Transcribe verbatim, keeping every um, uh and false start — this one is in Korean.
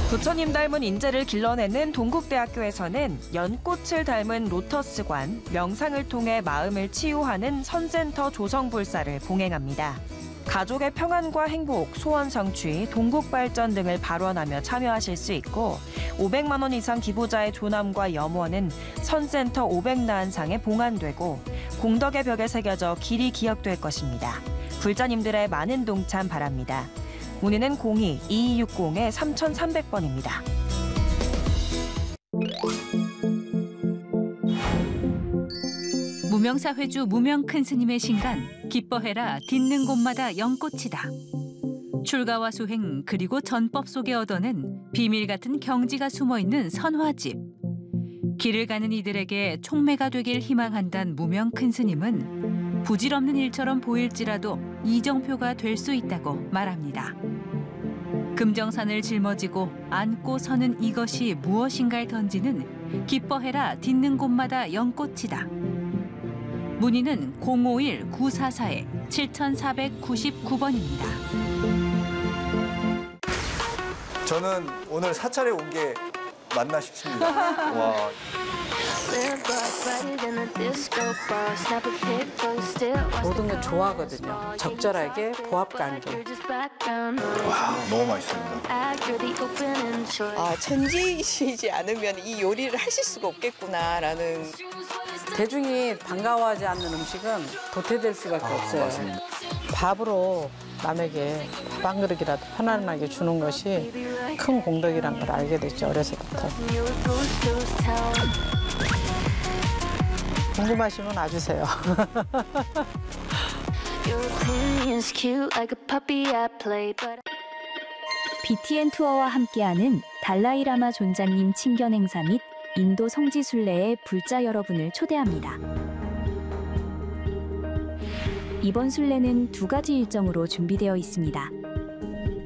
부처님 닮은 인재를 길러내는 동국대학교에서는 연꽃을 닮은 로터스관, 명상을 통해 마음을 치유하는 선센터 조성불사를 봉행합니다. 가족의 평안과 행복, 소원 성취, 동국 발전 등을 발언하며 참여하실 수 있고 오백만 원 이상 기부자의 조남과 염원은 선센터 오백나한상에 봉안되고 공덕의 벽에 새겨져 길이 기억될 것입니다. 불자님들의 많은 동참 바랍니다. 문의는 공이 이이육공 삼삼공 번입니다. 무명사회주 무명 큰 스님의 신간 기뻐해라 딛는 곳마다 연꽃이다. 출가와 수행 그리고 전법 속에 얻어낸 비밀 같은 경지가 숨어있는 선화집. 길을 가는 이들에게 촉매가 되길 희망한단 무명 큰 스님은 부질없는 일처럼 보일지라도 이정표가 될 수 있다고 말합니다. 금정산을 짊어지고 안고 서는 이것이 무엇인가를 던지는 기뻐해라 딛는 곳마다 연꽃이다. 문의는 공오일 구사사 칠사구구 번입니다. 저는 오늘 사찰에 온 게 맞나 싶습니다. 와. 모든 걸 좋아하거든요. 적절하게 보합관계. 와, 너무 맛있습니다. 아, 천지이시지 않으면 이 요리를 하실 수가 없겠구나라는. 대중이 반가워하지 않는 음식은 도태될 수밖에 아, 없어요. 맞습니다. 밥으로 남에게 밥 한 그릇이라도 편안하게 주는 것이 큰 공덕이란 걸 알게 됐죠, 어려서부터. 궁금하시면 와주세요. 비티엔 투어와 함께하는 달라이라마 존자님 친견 행사 및 인도 성지 순례에 불자 여러분을 초대합니다. 이번 순례는 두 가지 일정으로 준비되어 있습니다.